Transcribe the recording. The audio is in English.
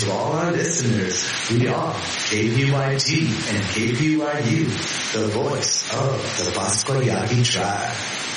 To all our listeners, we are KPYT and KPYU, the voice of the Pasco Yaqui tribe.